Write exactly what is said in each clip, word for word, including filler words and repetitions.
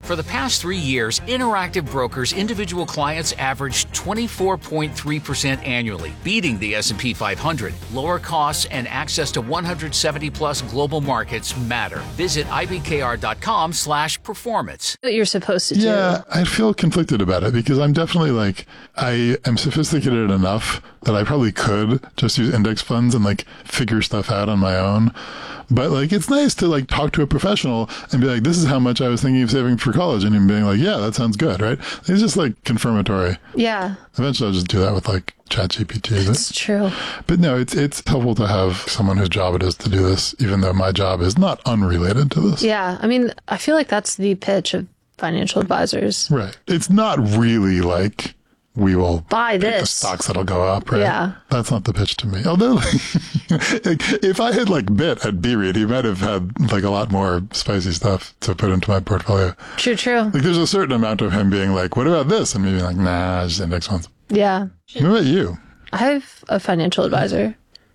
For the past three years, Interactive Brokers individual clients averaged twenty-four point three percent annually, beating the S and P five hundred. Lower costs and access to one hundred seventy plus global markets matter. Visit I B K R dot com slash performance. What you're supposed to do. Yeah, I feel conflicted about it because I'm definitely like, I am sophisticated enough that I probably could just use index funds and like figure stuff out on my own. But like, it's nice to like talk to a professional and be like, this is how much I was thinking of saving for college. And him being like, yeah, that sounds good, right? It's just like confirmatory. Yeah. Eventually I'll just do that with like ChatGPT. That's true. But no, it's it's helpful to have someone whose job it is to do this, even though my job is not unrelated to this. Yeah. I mean, I feel like that's the pitch of financial advisors. Right. It's not really like, we will buy this the stocks that'll go up, right? Yeah. That's not the pitch to me. Although, like, if I had like bit at B-Read, he might have had like a lot more spicy stuff to put into my portfolio. True, true. Like, there's a certain amount of him being like, what about this? And me being like, nah, just index funds. Yeah. What about you? I have a financial advisor.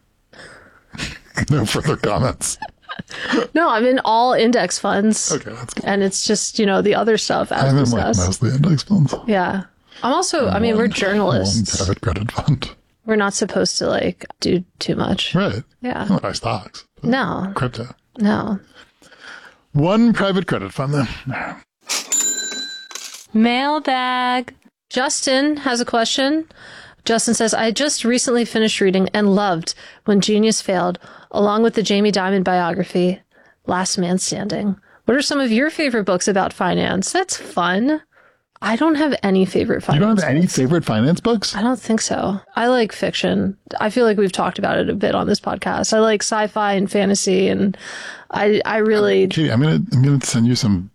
No further comments. No, I'm in all index funds. Okay, that's good. And it's just, you know, the other stuff as I'm in discussed. like mostly index funds. Yeah. I'm also, I mean, One- we're journalists. One private credit fund. We're not supposed to like do too much. Right. Yeah. I don't buy stocks. No, Crypto. no. One private credit fund then. Mailbag. Justin has a question. Justin says, I just recently finished reading and loved When Genius Failed, along with the Jamie Dimon biography, Last Man Standing. What are some of your favorite books about finance? That's fun. I don't have any favorite finance You don't have any books. favorite finance books? I don't think so. I like fiction. I feel like we've talked about it a bit on this podcast. I like sci-fi and fantasy, and I I really... Katie, I'm gonna I'm gonna send you some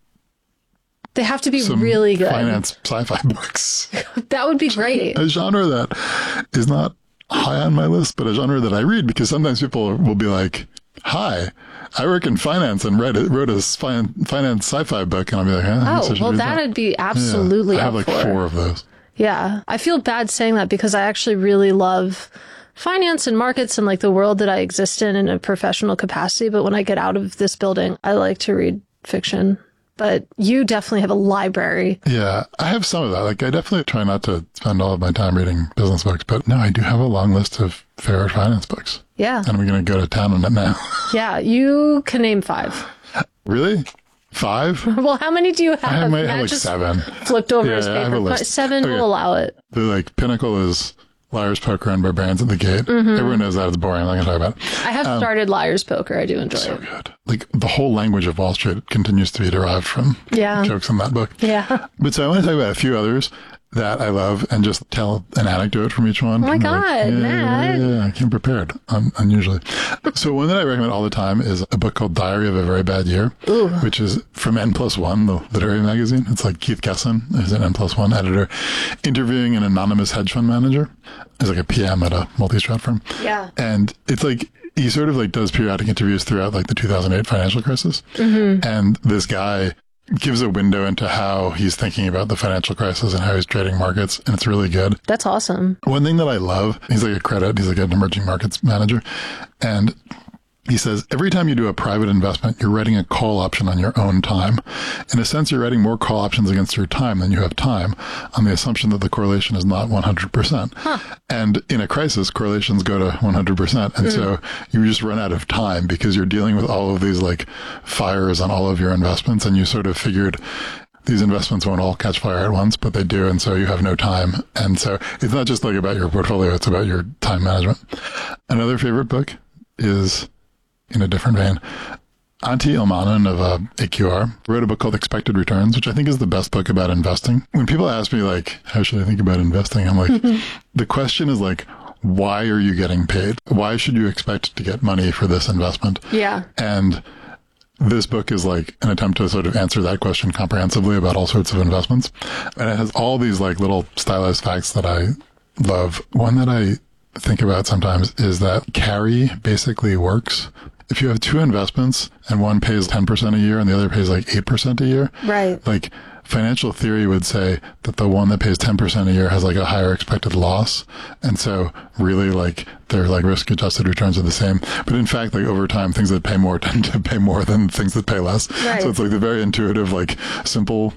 They have to be some really good. finance sci-fi books. That would be great. A genre that is not high on my list, but a genre that I read because sometimes people will be like, "Hi, I work in finance and read it, wrote a fin- finance sci-fi book," and I'll be like, eh, Oh, well, that'd be absolutely yeah, I have up like for. four of those. Yeah. I feel bad saying that because I actually really love finance and markets and like the world that I exist in in a professional capacity. But when I get out of this building, I like to read fiction. But you definitely have a library. Yeah, I have some of that. Like, I definitely try not to spend all of my time reading business books, but no, I do have a long list of favorite finance books. Yeah. And we're going to go to town on it now. Yeah. You can name five. Really? Five? Well, how many do you have? I might have Matt like just seven. Flipped over Yeah, his I have paper. a list. Seven Okay. will allow it. The like pinnacle is Liar's Poker and Barbarians at the Gate. Everyone knows that it's boring. I'm not going to talk about it. I have Um, started Liar's Poker. I do enjoy So it. good. Like the whole language of Wall Street continues to be derived from Yeah. jokes in that book. Yeah. But so I want to talk about a few others that I love and just tell an anecdote from each one. Oh my I'm God, like, yeah, Matt. Yeah, yeah, I came prepared, um, unusually. So one that I recommend all the time is a book called Diary of a Very Bad Year, Ooh. which is from N plus one, the literary magazine. It's like Keith Kesson is an N plus one editor interviewing an anonymous hedge fund manager. He's like a P M at a multi-strat firm. Yeah. And it's like, he sort of like does periodic interviews throughout like the two thousand eight financial crisis. Mm-hmm. And this guy gives a window into how he's thinking about the financial crisis and how he's trading markets. And it's really good. That's awesome. One thing that I love, he's like a credit, he's like an emerging markets manager. And he says, every time you do a private investment, you're writing a call option on your own time. In a sense, you're writing more call options against your time than you have time on the assumption that the correlation is not one hundred percent. Huh. And in a crisis, correlations go to one hundred percent. And mm. so you just run out of time because you're dealing with all of these like fires on all of your investments. And you sort of figured these investments won't all catch fire at once, but they do. And so you have no time. And so it's not just like about your portfolio. It's about your time management. Another favorite book is, in a different vein, Antti Ilmanen of uh, A Q R wrote a book called Expected Returns, which I think is the best book about investing. When people ask me, like, how should I think about investing? I'm like, the question is like, why are you getting paid? Why should you expect to get money for this investment? Yeah. And this book is like an attempt to sort of answer that question comprehensively about all sorts of investments. And it has all these like little stylized facts that I love. One that I think about sometimes is that carry basically works. If you have two investments and one pays ten percent a year and the other pays like eight percent a year, right? Like financial theory would say that the one that pays ten percent a year has like a higher expected loss. And so really like their like risk adjusted returns are the same. But in fact, like over time, things that pay more tend to pay more than things that pay less. Right. So it's like the very intuitive, like simple